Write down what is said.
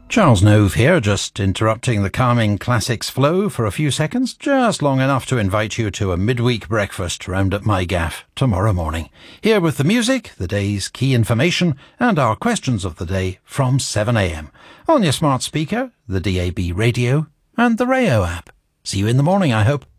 Charles Nove here, just interrupting the calming classics flow for a few seconds, just long enough to invite you to a midweek breakfast round at my gaff tomorrow morning. Here with the music, the day's key information, and our questions of the day from 7am. On your smart speaker, the DAB radio, and the Rayo app. See you in the morning, I hope.